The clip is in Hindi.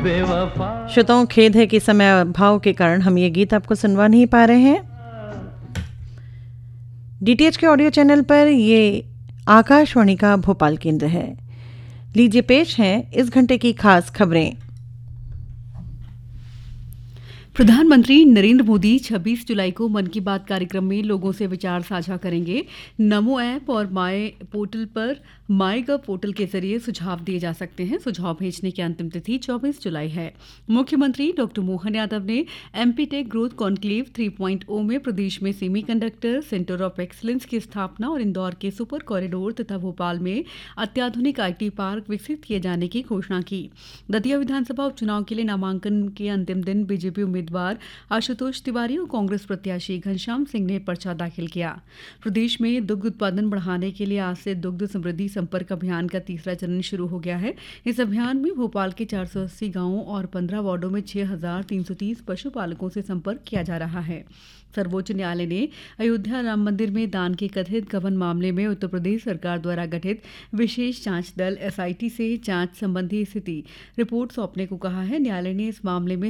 बेवफा। श्रोताओं, खेद है कि समय अभाव के कारण हम ये गीत आपको सुनवा नहीं पा रहे हैं। डीटीएच के ऑडियो चैनल पर ये आकाशवाणी का भोपाल केंद्र है। लीजिए पेश हैं इस घंटे की खास खबरें। प्रधानमंत्री नरेंद्र मोदी 26 जुलाई को मन की बात कार्यक्रम में लोगों से विचार साझा करेंगे। नमो ऐप और माय पोर्टल पर माई गव पोर्टल के जरिए सुझाव दिए जा सकते हैं। सुझाव भेजने की अंतिम तिथि 24 जुलाई है। मुख्यमंत्री डॉक्टर मोहन यादव ने एमपी टेक ग्रोथ कॉन्क्लेव 3.0 में प्रदेश में सेमीकंडक्टर सेंटर ऑफ एक्सीलेंस की स्थापना और इंदौर के सुपर कॉरिडोर तथा भोपाल में अत्याधुनिक आईटी पार्क विकसित किए जाने की घोषणा की। दतिया विधानसभा उपचुनाव के लिए नामांकन के अंतिम दिन बीजेपी उम्मीदवार आशुतोष तिवारी और कांग्रेस प्रत्याशी घनश्याम सिंह ने पर्चा दाखिल किया। प्रदेश में दुग्ध उत्पादन बढ़ाने के लिए आज से दुग्ध समृद्धि संपर्क अभियान का तीसरा चरण शुरू हो गया है। इस अभियान में भोपाल के 480 गांवों और 15 वार्डों में 6,330 पशुपालकों से संपर्क किया जा रहा है। सर्वोच्च न्यायालय ने अयोध्या राम मंदिर में दान के कथित गबन मामले में उत्तर प्रदेश सरकार द्वारा गठित विशेष जांच दल एसआईटी से जांच संबंधी स्थिति रिपोर्ट सौंपने को कहा है। न्यायालय ने इस मामले में